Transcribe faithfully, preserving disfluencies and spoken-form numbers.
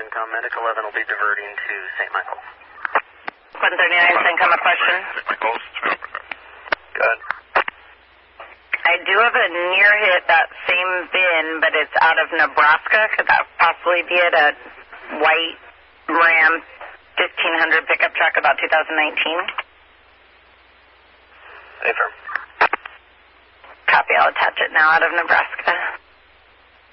CENTCOM, Medic eleven will be diverting to Saint Michael. one thirty-nine, CENTCOM, a question. Saint Michael's. Good. I do have a near hit that same bin, but it's out of Nebraska. Could that possibly be at a white Ram fifteen hundred pickup truck about two thousand nineteen? Affirm. Copy, I'll attach it now out of Nebraska.